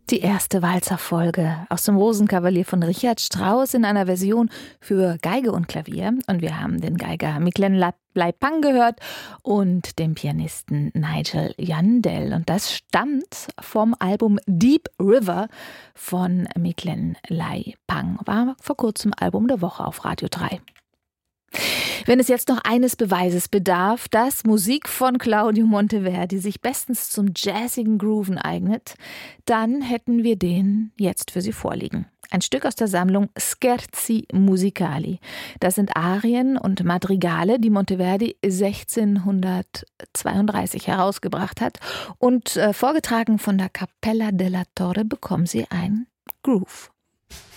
Die erste Walzerfolge aus dem Rosenkavalier von Richard Strauss in einer Version für Geige und Klavier. Und wir haben den Geiger Miclen Laipang gehört und den Pianisten Nigel Yandell. Und das stammt vom Album Deep River von Miclen Laipang. War vor kurzem Album der Woche auf Radio 3. Wenn es jetzt noch eines Beweises bedarf, dass Musik von Claudio Monteverdi sich bestens zum jazzigen Grooven eignet, dann hätten wir den jetzt für Sie vorliegen. Ein Stück aus der Sammlung Scherzi Musicali. Das sind Arien und Madrigale, die Monteverdi 1632 herausgebracht hat. Und vorgetragen von der Cappella della Torre bekommen Sie ein Groove.